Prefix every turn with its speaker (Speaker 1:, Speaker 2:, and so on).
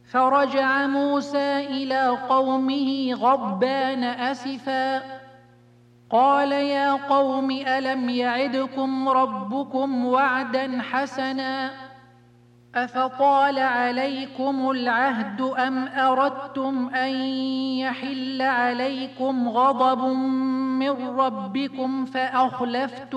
Speaker 1: فرجع موسى إلى قومه غضبان أسفا قال يا قوم ألم يعدكم ربكم وعدا حسنا أفطال عليكم العهد أم أردتم أن يحل عليكم غضب من ربكم فأخلفتم